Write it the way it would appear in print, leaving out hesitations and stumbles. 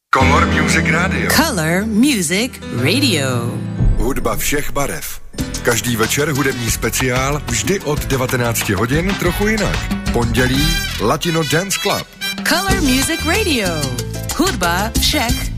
Color Music Radio. Color Music Radio. Hudba všech barev. Každý večer hudební speciál, vždy od 19 hodin trochu jinak. Pondělí Latino Dance Club. Color Music Radio. Hudba všech